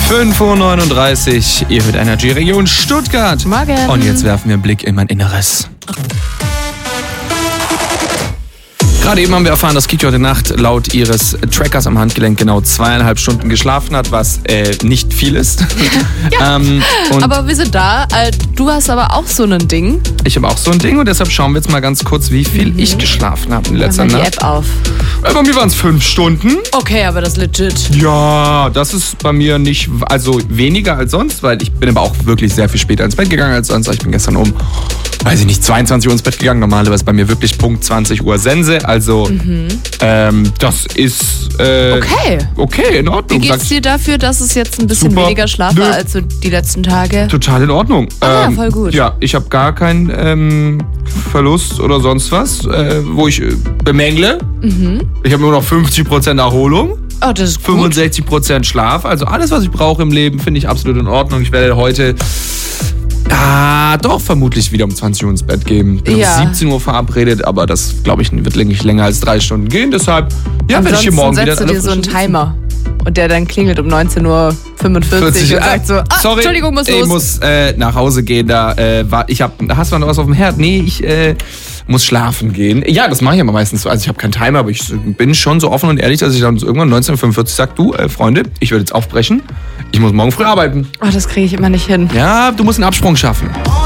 5:39 Uhr, ihr hört Energy Region Stuttgart. Morgen. Und jetzt werfen wir einen Blick in mein Inneres. Gerade eben haben wir erfahren, dass Kiki heute Nacht laut ihres Trackers am Handgelenk genau 2,5 Stunden geschlafen hat, was nicht viel ist. Ja. Aber wir sind da. Du hast aber auch so ein Ding. Ich habe auch so ein Ding und deshalb schauen wir jetzt mal ganz kurz, wie viel ich geschlafen habe in letzter Mach mal Nacht. die App auf. Bei mir waren es 5 Stunden. Okay, aber das ist legit. Ja, das ist bei mir nicht, also weniger als sonst, weil ich bin aber auch wirklich sehr viel später ins Bett gegangen als sonst. Ich bin gestern weiß ich nicht, 22 Uhr ins Bett gegangen. Normalerweise bei mir wirklich Punkt 20 Uhr Sense. Also das ist okay, in Ordnung. Wie geht's dir dafür, dass es jetzt ein bisschen Super. weniger Schlaf war als so die letzten Tage? Total in Ordnung. Ja, voll gut. Ja, ich habe gar keinen Verlust oder sonst was, wo ich bemängle. Ich habe nur noch 50% Erholung. Oh, das ist gut. 65% Schlaf. Also alles, was ich brauche im Leben, finde ich absolut in Ordnung. Ich werde heute doch vermutlich wieder um 20 Uhr ins Bett gehen. Bin um 17 Uhr verabredet, aber das, glaube ich, wird nicht länger als 3 Stunden gehen. Deshalb, werde ich hier morgen wieder... Ansonsten setzt du dir so einen Timer und der dann klingelt um 19:45 Uhr und sagt so, sorry, Entschuldigung, muss los. Ich muss nach Hause gehen. Hast du noch was auf dem Herd? Nee, ich muss schlafen gehen. Ja, das mache ich aber meistens so. Also ich habe keinen Timer, aber ich bin schon so offen und ehrlich, dass ich dann irgendwann 19:45 Uhr sage, du, Freunde, ich werde jetzt aufbrechen. Ich muss morgen früh arbeiten. Oh, das kriege ich immer nicht hin. Ja, du musst einen Absprung schaffen.